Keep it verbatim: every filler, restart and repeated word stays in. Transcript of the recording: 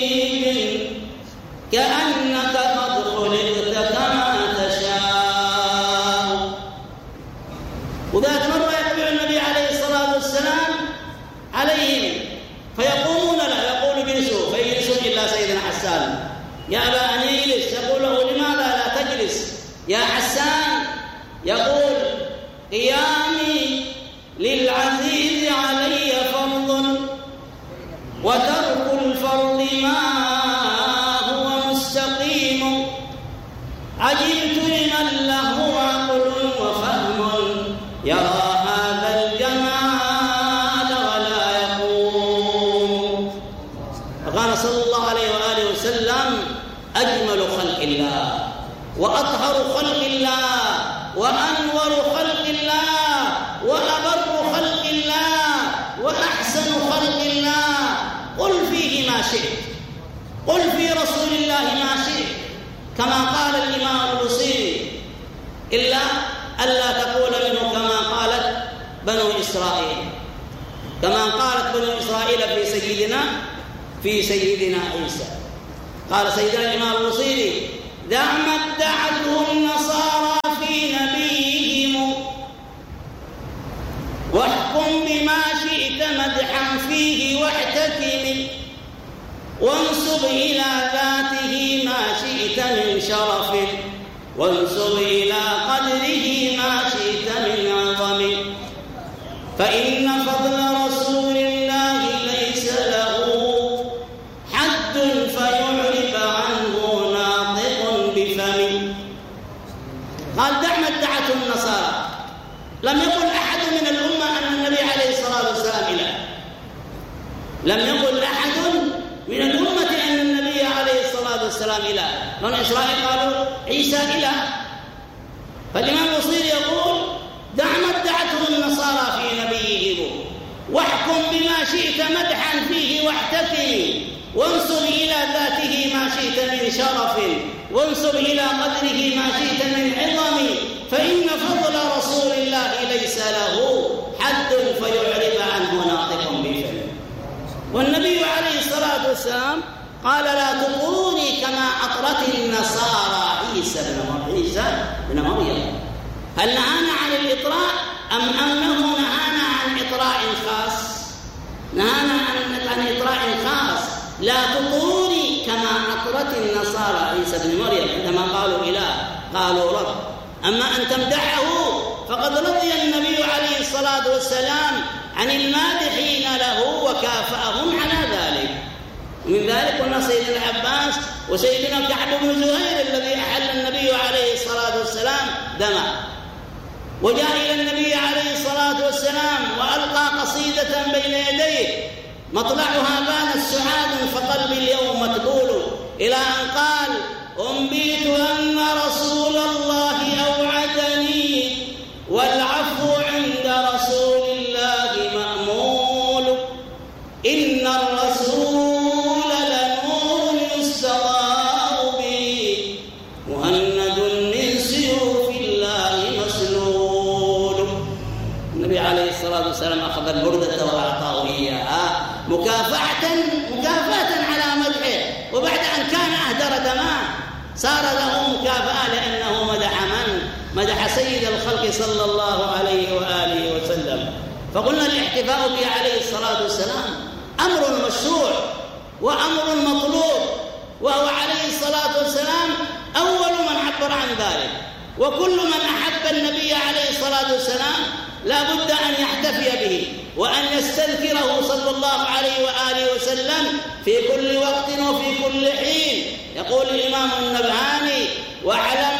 كأنك قد خلقت كما تشاء. وذات مرة يتبع النبي عليه الصلاة والسلام عليهم فيقومون له، يقول اجلسوا فيجلسون إلا سيدنا حسان يأبى أن يجلس، يقول له لماذا لا تجلس يا حسان؟ يقول قيامي للعزيز علي فرض وترك الفرض ما هو مستقيم، عجبت لمن له عقل وفهم يرى هذا الجمال ولا يقوم. فقال صلى الله عليه وآله وسلم أجمل خلق الله وأطهر خلق الله وأنور خلق الله وأبر خلق الله وأحسن خلق الله. قل فيه ما شئت، قل في رسول الله ما شئت، كما قال الإمام البصيري، إلا ألا تقول منه كما قالت بنو إسرائيل، كما قالت بنو إسرائيل في سيدنا في سيدنا عيسى. قال سيدنا الإمام البصيري دع ما ادعته النصارى في نبيهم واحكم بما شئت مدحا فيه واحتكم، وانسب إلى ذاته ما شئت من شرف، وانسب إلى قدره ما شئت من عظم، فإن فضل رسول الله ليس له حد فيعرب عنه ناطق بفم. قال دع ما ادعته النصارى، لم يقل أحد من الأمة أن النبي عليه الصلاة والسلام إله، لم يقل أحد من الأمة أن النبي عليه الصلاة والسلام إله. بنو إسرائيل قالوا عيسى إله، فالإمام البصيري يقول دع ما ادعته النصارى في نبيهم واحكم بما شئت مدحا فيه واحتكم، وانسب إلى ذاته ما شئت من شرف، وانسب إلى قدره ما شئت من عظم، فإن فضل رسول الله ليس له حد فيعرب عنه ناطق بفم. والنبي عليه الصلاة والسلام قال لا تطروني كما أطرت النصارى عيسى بن عيسى بن مريم. هل نهانا عن الإطراء أم أنه نهانا عن إطراء خاص؟ نهانا عن عن إطراء خاص. لا تطروني كما أطرت النصارى عيسى بن مريم، عندما قالوا إله قالوا رب. أما أن تمدحه فقد رضي النبي عليه الصلاة والسلام عن المادحين له وكافأهم على ذلك. ومن ذلك قلنا سيدنا العباس وسيدنا كعب بن زهير الذي أحل النبي عليه الصلاة والسلام دمه، وجاء إلى النبي عليه الصلاة والسلام وألقى قصيدة بين يديه مطلعها بان السعاد فقلبي اليوم متبول، إلى أن قال أنبيت أن رسول الله أوعدني والعفو عند رسول الله مأمول، إن الرسول لنور يستضاء به مهند من سيوف الله مسلول. النبي عليه الصلاة والسلام أخذ البردة وأعطاه إياها مكافأة مكافأة على مدحه، وبعد أن كان أهدر دماء صار له مكافأة لأنه مدح من؟ مدح سيد الخلق صلى الله عليه وآله وسلم. فقلنا الاحتفاء به عليه الصلاة والسلام أمر مشروع وأمر مطلوب، وهو عليه الصلاة والسلام أول من عبر عن ذلك، وكل من أحب النبي عليه الصلاة والسلام لا بد أن يحتفي به وأن يستذكره صلى الله عليه وآله وسلم في كل وقت وفي كل حين. يقول الإمام النبهاني واعلم